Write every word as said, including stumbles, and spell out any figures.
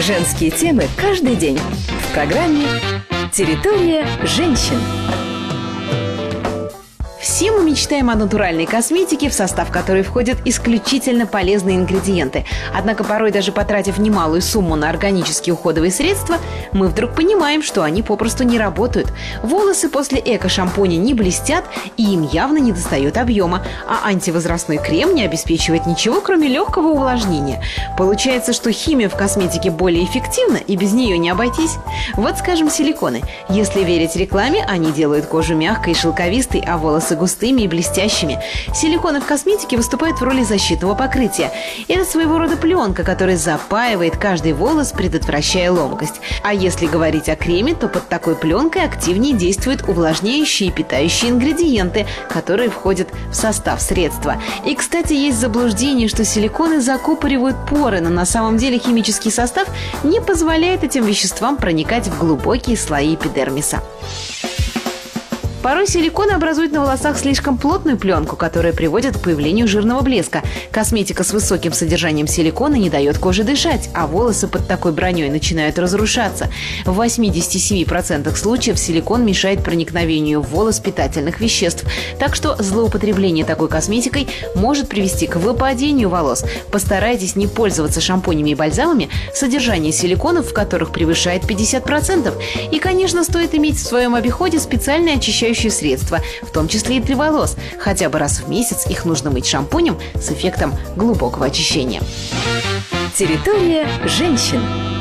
Женские темы каждый день в программе «Территория женщин». Все мы мечтаем о натуральной косметике, в состав которой входят исключительно полезные ингредиенты. Однако порой, даже потратив немалую сумму на органические уходовые средства, мы вдруг понимаем, что они попросту не работают. Волосы после эко-шампуня не блестят, и им явно недостает объема, а антивозрастной крем не обеспечивает ничего, кроме легкого увлажнения. Получается, что химия в косметике более эффективна, и без нее не обойтись. Вот, скажем, силиконы. Если верить рекламе, они делают кожу мягкой и шелковистой, а волосы густыми и блестящими. Силиконы в косметике выступают в роли защитного покрытия. Это своего рода пленка, которая запаивает каждый волос, предотвращая ломкость. А если говорить о креме, то под такой пленкой активнее действуют увлажняющие и питающие ингредиенты, которые входят в состав средства. И, кстати, есть заблуждение, что силиконы закупоривают поры, но на самом деле химический состав не позволяет этим веществам проникать в глубокие слои эпидермиса. Порой силиконы образуют на волосах слишком плотную пленку, которая приводит к появлению жирного блеска. Косметика с высоким содержанием силикона не дает коже дышать, а волосы под такой броней начинают разрушаться. В восьмидесяти семи процентах случаев силикон мешает проникновению в волос питательных веществ. Так что злоупотребление такой косметикой может привести к выпадению волос. Постарайтесь не пользоваться шампунями и бальзамами, содержание силиконов в которых превышает пятьдесят процентов. И, конечно, стоит иметь в своем обиходе специальные очищающие средства, в том числе и для волос. Хотя бы раз в месяц их нужно мыть шампунем с эффектом глубокого очищения. Территория женщин.